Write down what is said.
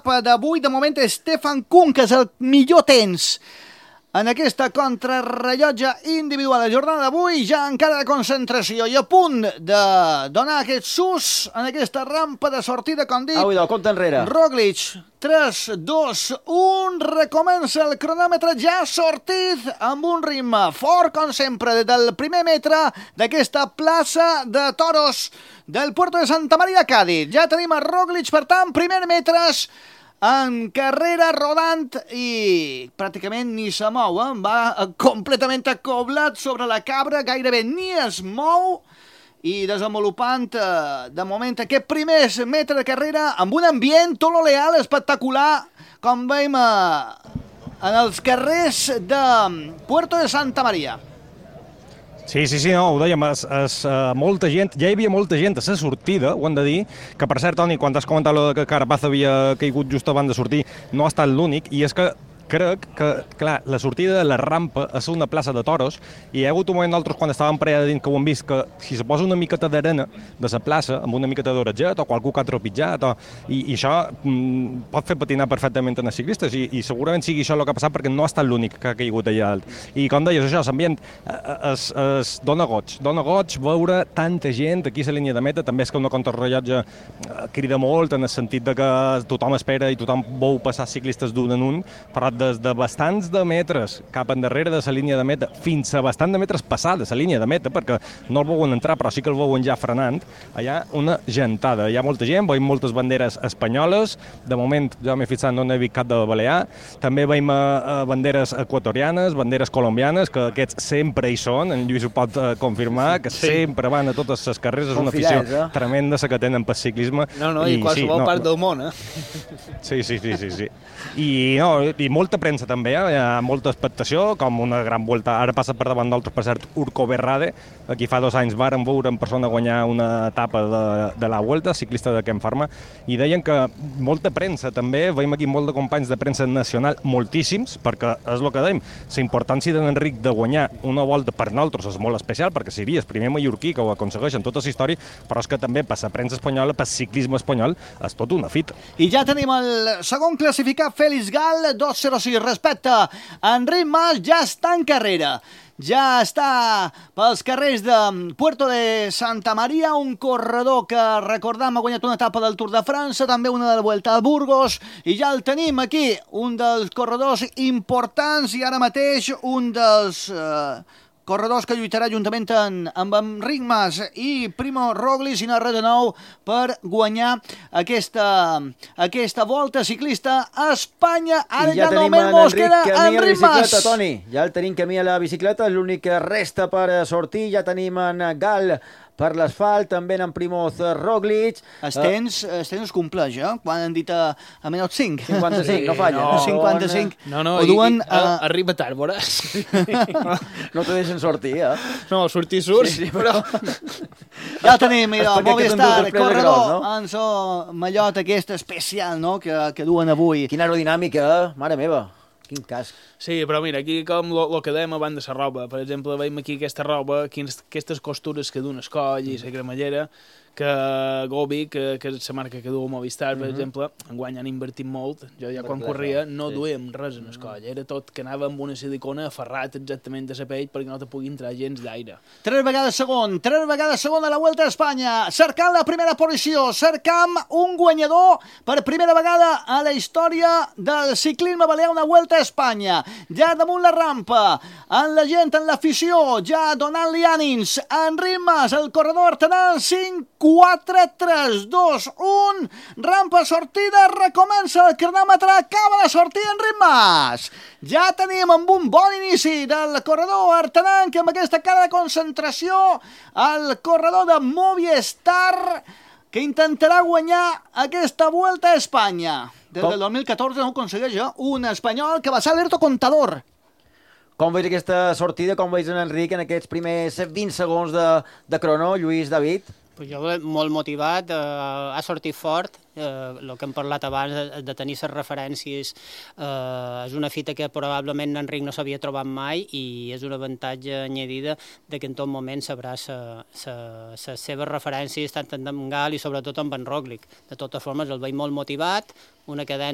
etapa d'avui. De moment, Stefan Kuhn, que és el millor temps en aquesta contrarrellotge individual de jornada d'avui, ja encara de concentració i a punt de donar aquest sus en aquesta rampa de sortida, com dic. Au, idò, compte enrere. Roglic, 3, 2, 1, recomença el cronòmetre ja sortit amb un ritme fort, com sempre, des del primer metre d'aquesta plaça de toros del Puerto de Santa Maria, Cádiz. Ja tenim a Roglic, per tant, primers metres en carrera rodant i pràcticament ni se mou, va completament acoblat sobre la cabra, gairebé ni es mou i desenvolupant de moment aquest primer metre de carrera amb un ambient tot oleal espectacular com veiem en els carrers de Puerto de Santa Maria. Sí, no, ho dèiem, molta gent, ja hi havia molta gent a la sortida, ho hem de dir, que per cert, Toni, quan has comentat que Carapaz havia caigut just abans de sortir, no ha estat l'únic, i és que crec que, clar, la sortida de la rampa és una plaça de toros i hi ha hagut un moment d'altres quan estàvem per allà dins que ho hem vist que si se posa una miqueta d'arena de la plaça amb una miqueta d'oratget o qualcú que ha tropitjat i això pot fer patinar perfectament en els ciclistes i segurament sigui això el que ha passat perquè no ha estat l'únic que ha caigut allà alt. I com deies, això, l'ambient es dona goig veure tanta gent aquí a la línia de meta, també és que una contrarrellotge crida molt en el sentit de que tothom espera i tothom vol passar ciclistes d'un en un, però des de bastants de metres cap endarrere de la línia de meta fins a bastant de metres passar de la línia de meta, perquè no el veuen entrar, però sí que el veuen ja frenant, allà una gentada. Hi ha molta gent, veiem moltes banderes espanyoles, de moment ja m'he fixat, no n'he vist cap de balear, també veiem banderes equatorianes, banderes colombianes, que aquests sempre hi són, en Lluís ho pot confirmar, que sempre van a totes les carreres, és una afició tremenda la que tenen pel ciclisme. I qualsevol part del món, Sí. I molta premsa també, hi ha molta expectació, com una gran volta. Ara passa per davant d'altres, per cert, Urco Berrade, aquí fa 2 anys varen veure en persona guanyar una etapa de la Vuelta, ciclista de Kent Pharma, i deien que molta premsa també, veiem aquí molt de companys de premsa nacional, moltíssims, perquè és el que dèiem, la importància d'en Enric de guanyar una volta per nosaltres és molt especial, perquè seria el primer mallorquí que ho aconsegueix en tota la història, però és que també per la premsa espanyola, per ciclisme espanyol, és tot una fita. I ja tenim el segon classificat, Félix Gal, 2.06 respecte a Enric Mas, ja està en carrera. Ja està pels carrers de Puerto de Santa Maria, un corredor que, recordam, ha guanyat una etapa del Tour de França, també una de la Vuelta a Burgos, i ja el tenim aquí, un dels corredors importants i ara mateix un dels corredors que lluitarà juntament amb Enric Mas i Primo Roglic i narra de nou per guanyar aquesta volta ciclista a Espanya. Ara ja només mos queda Enric Mas. Toni, ja el tenim camí a la bicicleta, l'únic que resta per sortir, ja tenim en Gal per l'asfalt, també en Primoz Roglic. Els temps compleix, quan han dit a menys 5. 55, no falla. 55. No, arriba tard, veuràs. No te deixen sortir, No, sortir surts, sí, però... Ja tenim, mira, Movistar, corredor, en so mallot aquest especial, no?, que duen avui. Quina aerodinàmica, mare meva. Quin casc. Sí, però mira, aquí com lo que dèiem abans de la roba, per exemple, veiem aquí aquesta roba, aquestes costures que duen el coll i la cremallera, que Gobi, que és la marca que du Movistar, per exemple, enguany han invertit molt. Jo ja quan corria no duem res en el coll, era tot que anava amb una silicona aferrat exactament a la pell perquè no te pugui entrar gens d'aire. 3 vegades segon a la Vuelta a Espanya, cercant la primera posició, cercant un guanyador per primera vegada a la història del ciclisme balear, una Vuelta a Espanya. Ja damunt la rampa, en la gent, en l'afició, ja donant-li ànims, Enric Mas, el corredor artenà, 5, 4, 3, 2, 1, rampa sortida, recomença el cronòmetre, acaba de sortir Enric Mas. Ja tenim amb un bon inici del corredor artenanc, amb aquesta cara de concentració, el corredor de Movistar, que intentarà guanyar aquesta Vuelta a Espanya. Des del 2014 no ho aconsegueix, un espanyol que va ser Alberto Contador. Com veus aquesta sortida, com veus en Enric en aquests primers 20 segons de crono, Lluís, David? Pues jo molt motivat, ha sortit fort, el que hem parlat abans de tenir les referències, és una fita que probablement Enric no s'havia trobat mai i és un avantatge añadida de que en tot moment sabrà les seves referències tant en Gal i sobretot amb en Roglic. De totes formes el veig molt motivat, una cadena